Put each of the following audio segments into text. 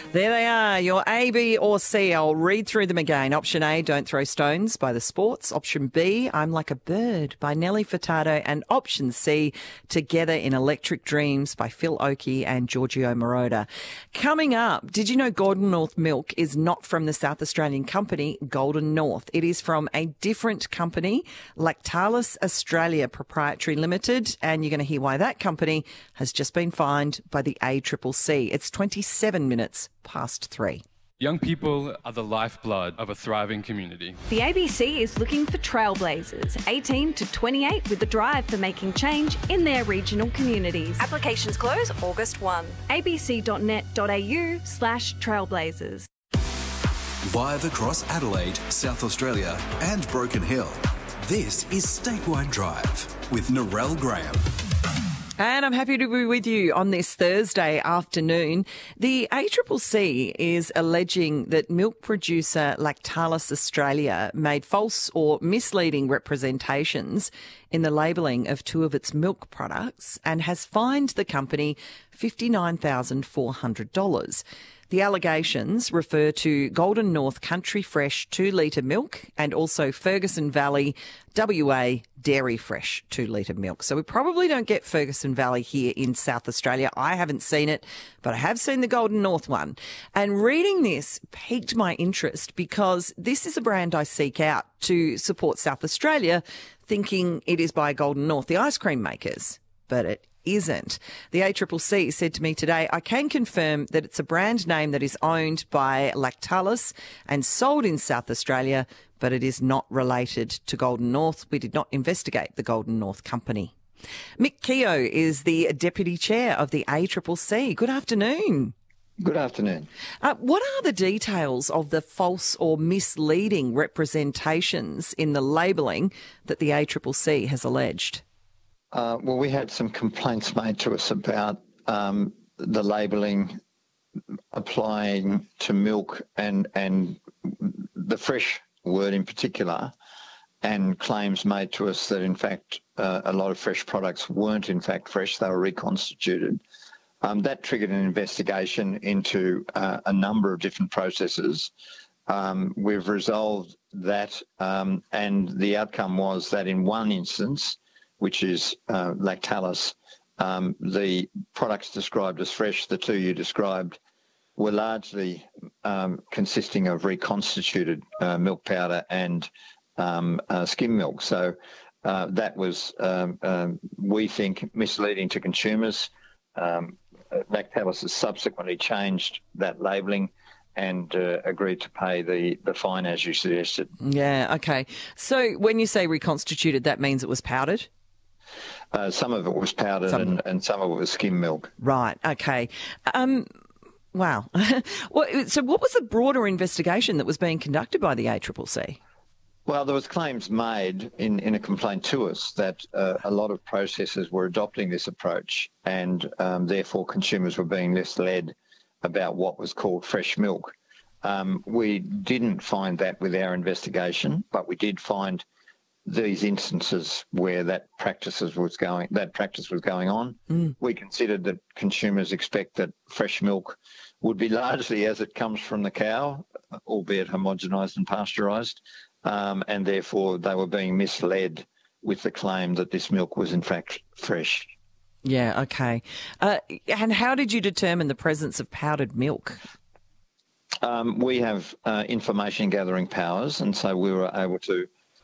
There they are, your A, B or C. I'll read through them again. Option A, Don't Throw Stones by The Sports. Option B, I'm Like a Bird by Nelly Furtado. And option C, Together in Electric Dreams by Phil Oakey and Giorgio Moroder. Coming up, did you know Golden North milk is not from the South Australian company Golden North? It is from a different company, Lactalis Australia Proprietary Limited. And you're going to hear why that company has just been fined by the ACCC. It's 27 minutes past 3. Young people are the lifeblood of a thriving community. The ABC is looking for trailblazers, 18 to 28, with a drive for making change in their regional communities. Applications close August 1. abc.net.au/trailblazers. Live across Adelaide, South Australia and Broken Hill, this is Statewide Drive with Narelle Graham. And I'm happy to be with you on this Thursday afternoon. The ACCC is alleging that milk producer Lactalis Australia made false or misleading representations in the labelling of two of its milk products and has fined the company $59,400. The allegations refer to Golden North Country Fresh 2-litre milk and also Ferguson Valley WA Dairy Fresh 2-litre milk. So we probably don't get Ferguson Valley here in South Australia. I haven't seen it, but I have seen the Golden North one. And reading this piqued my interest because this is a brand I seek out to support South Australia, thinking it is by Golden North, the ice cream makers. But it isn't. The ACCC said to me today, I can confirm that it's a brand name that is owned by Lactalis and sold in South Australia, but it is not related to Golden North. We did not investigate the Golden North company. Mick Keogh is the Deputy Chair of the ACCC. Good afternoon. Good afternoon. What are the details of the false or misleading representations in the labelling that the ACCC has alleged? Well, we had some complaints made to us about the labelling applying to milk and the fresh word in particular, and claims made to us that, in fact, a lot of fresh products weren't, in fact, fresh. They were reconstituted. That triggered an investigation into a number of different processes. We've resolved that, and the outcome was that in one instance, which is Lactalis, the products described as fresh, the two you described, were largely consisting of reconstituted milk powder and skim milk. So that was, we think, misleading to consumers. Lactalis has subsequently changed that labelling and agreed to pay the fine as you suggested. Yeah, okay. So when you say reconstituted, that means it was powdered? Some of it was powdered and some of it was skim milk. Right, okay. Wow. So what was the broader investigation that was being conducted by the ACCC? Well, there was claims made in a complaint to us that a lot of processors were adopting this approach and therefore consumers were being misled about what was called fresh milk. We didn't find that with our investigation, but we did find these instances where that practice was going on. We considered that consumers expect that fresh milk would be largely as it comes from the cow, albeit homogenised and pasteurised, and therefore they were being misled with the claim that this milk was in fact fresh. Yeah, okay. And how did you determine the presence of powdered milk? We have information gathering powers, and so we were able to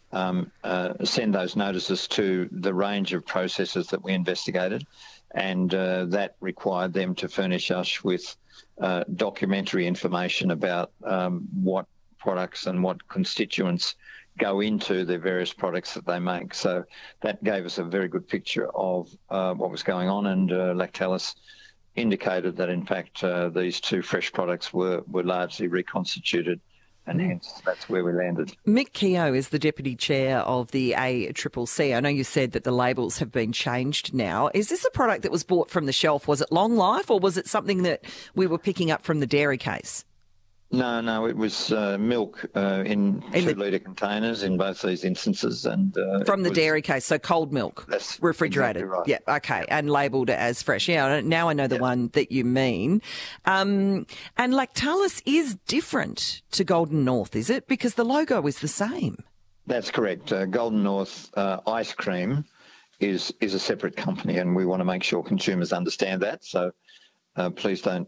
send those notices to the range of processes that we investigated, and that required them to furnish us with documentary information about what products and what constituents go into the various products that they make. So that gave us a very good picture of what was going on, and Lactalis indicated that, in fact, these two fresh products were largely reconstituted, and hence that's where we landed. Mick Keogh is the Deputy Chair of the ACCC. I know you said that the labels have been changed now. Is this a product that was bought from the shelf? Was it long life, or was it something that we were picking up from the dairy case? No, it was milk in 2-litre containers in both these instances. And from the dairy case, so cold milk, That's refrigerated. exactly right. Yeah, okay, and labelled as fresh. Yeah, now I know the one that you mean. And Lactalis is different to Golden North, is it? Because the logo is the same. That's correct. Golden North ice cream is a separate company, and we want to make sure consumers understand that. So please don't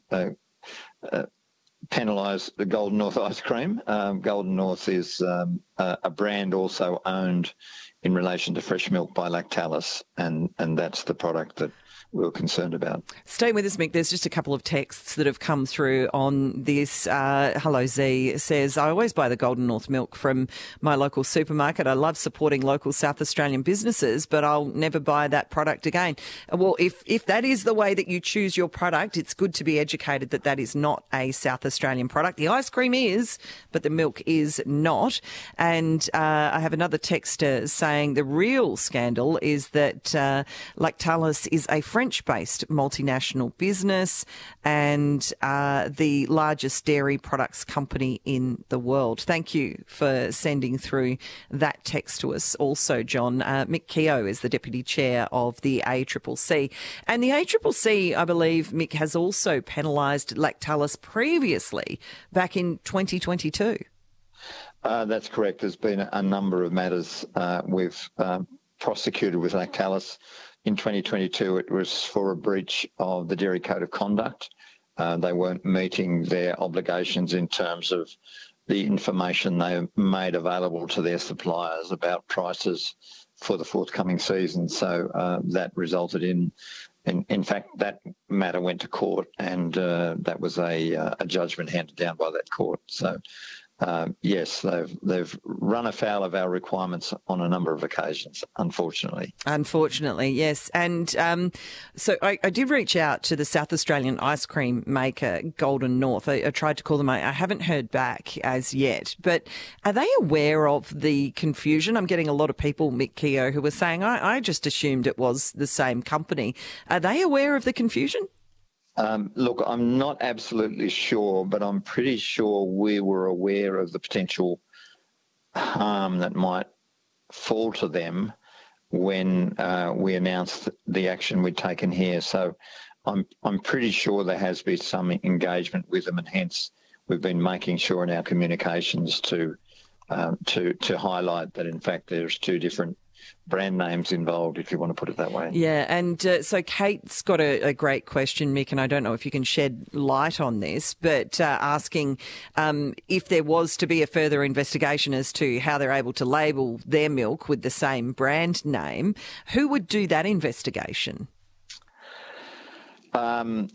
penalise the Golden North ice cream. Golden North is a brand also owned in relation to fresh milk by Lactalis, and that's the product that we're concerned about. Stay with us, Mick. There's just a couple of texts that have come through on this. Hello Z says, I always buy the Golden North milk from my local supermarket. I love supporting local South Australian businesses, but I'll never buy that product again. Well, if that is the way that you choose your product, it's good to be educated that that is not a South Australian product. The ice cream is, but the milk is not. And I have another texter saying the real scandal is that Lactalis is a French-based multinational business and the largest dairy products company in the world. Thank you for sending through that text to us. Also, John, Mick Keogh is the Deputy Chair of the ACCC. And the ACCC, I believe, Mick, has also penalised Lactalis previously back in 2022. That's correct. There's been a number of matters we've prosecuted with Lactalis. In 2022, it was for a breach of the Dairy Code of Conduct. They weren't meeting their obligations in terms of the information they made available to their suppliers about prices for the forthcoming season. So that resulted in fact, that matter went to court, and that was a judgment handed down by that court. So yes, they've run afoul of our requirements on a number of occasions, unfortunately. Unfortunately, yes. And so I did reach out to the South Australian ice cream maker, Golden North. I tried to call them. I haven't heard back as yet. But are they aware of the confusion? I'm getting a lot of people, Mick Keogh, who are saying, I just assumed it was the same company. Are they aware of the confusion? Look, I'm not absolutely sure, but I'm pretty sure we were aware of the potential harm that might fall to them when we announced the action we'd taken here. So I'm pretty sure there has been some engagement with them, and hence we've been making sure in our communications to highlight that, in fact, there's two different brand names involved, if you want to put it that way. Yeah, and so Kate's got a great question, Mick, and I don't know if you can shed light on this, but asking if there was to be a further investigation as to how they're able to label their milk with the same brand name, who would do that investigation? Brand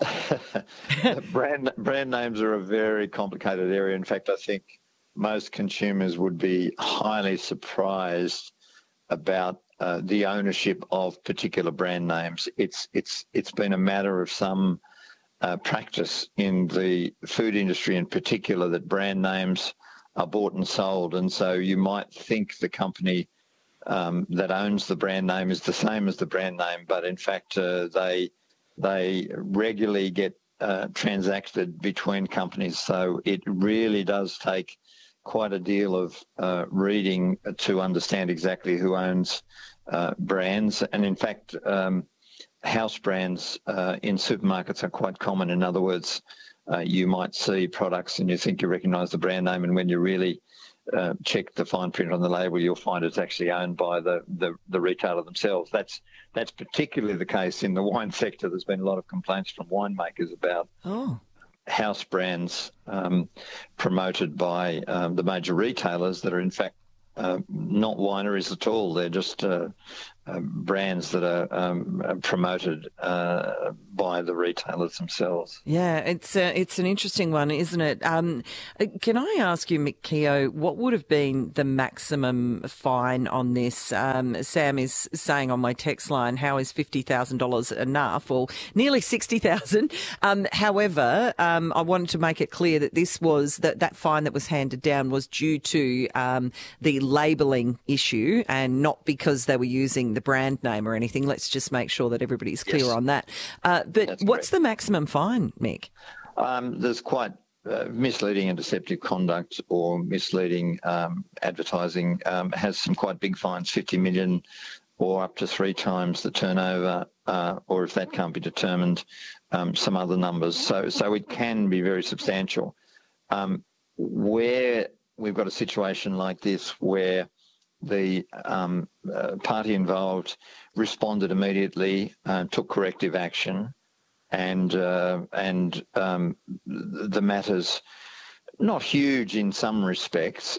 names are a very complicated area. In fact, I think most consumers would be highly surprised about the ownership of particular brand names. It's been a matter of some practice in the food industry in particular that brand names are bought and sold, and so you might think the company that owns the brand name is the same as the brand name, but in fact they regularly get transacted between companies. So it really does take quite a deal of reading to understand exactly who owns brands. And in fact, house brands in supermarkets are quite common. In other words, you might see products and you think you recognise the brand name, and when you really check the fine print on the label, you'll find it's actually owned by the retailer themselves. That's particularly the case in the wine sector. There's been a lot of complaints from winemakers about house brands promoted by the major retailers that are in fact not wineries at all. They're just brands that are promoted by the retailers themselves. Yeah, it's an interesting one, isn't it? Can I ask you, Mick Keogh, what would have been the maximum fine on this? Sam is saying on my text line, how is $50,000 enough? Or nearly $60,000. However, I wanted to make it clear that this was that fine that was handed down was due to the labelling issue and not because they were using the brand name or anything. Let's just make sure that everybody's clear on that. But what's the maximum fine, Mick? There's quite misleading and deceptive conduct or misleading advertising has some quite big fines, 50 million or up to 3 times the turnover, or if that can't be determined, some other numbers. So it can be very substantial. Where we've got a situation like this where the party involved responded immediately, took corrective action, and the matter's not huge in some respects.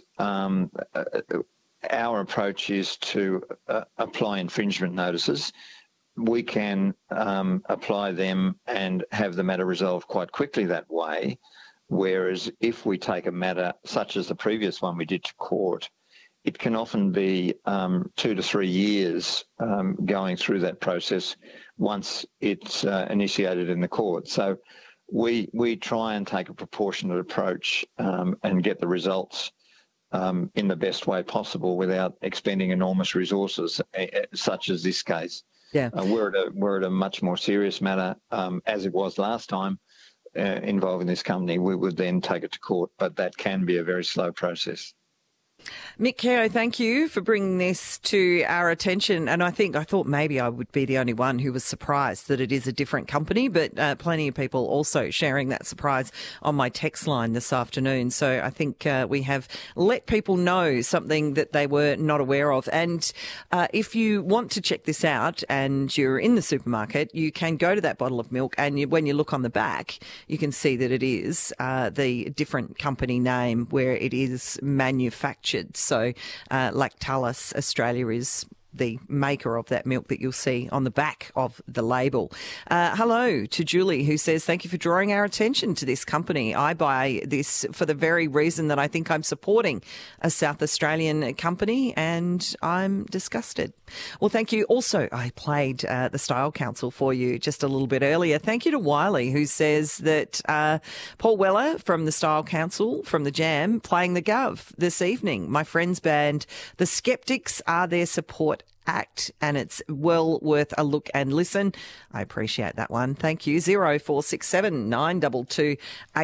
Our approach is to apply infringement notices. We can apply them and have the matter resolved quite quickly that way, whereas if we take a matter such as the previous one we did to court, it can often be 2 to 3 years going through that process once it's initiated in the court. So we try and take a proportionate approach and get the results in the best way possible without expending enormous resources, such as this case. Yeah. We're at a much more serious matter, as it was last time, involving this company. We would then take it to court, but that can be a very slow process. Mick Keogh, thank you for bringing this to our attention. And I thought maybe I would be the only one who was surprised that it is a different company, but plenty of people also sharing that surprise on my text line this afternoon. So I think we have let people know something that they were not aware of. And if you want to check this out and you're in the supermarket, you can go to that bottle of milk, and when you look on the back, you can see that it is the different company name where it is manufactured. So Lactalis Australia is the maker of that milk that you'll see on the back of the label. Hello to Julie, who says, thank you for drawing our attention to this company. I buy this for the very reason that I think I'm supporting a South Australian company, and I'm disgusted. Well, thank you. Also, I played the Style Council for you just a little bit earlier. Thank you to Wiley, who says that Paul Weller from the Style Council, from the Jam, playing the Gov this evening. My friend's band, The Skeptics, are their support act, and it's well worth a look and listen. I appreciate that one. Thank you. 0467 922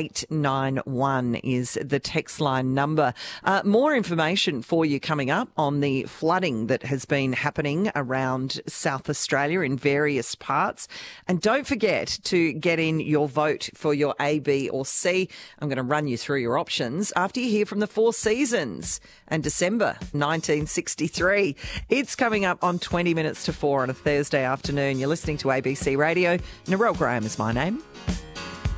891 is the text line number. More information for you coming up on the flooding that has been happening around South Australia in various parts. And don't forget to get in your vote for your A, B or C. I'm going to run you through your options after you hear from the Four Seasons and December 1963. It's coming up on 20 minutes to 4 on a Thursday afternoon. You're listening to ABC Radio. Narelle Graham is my name.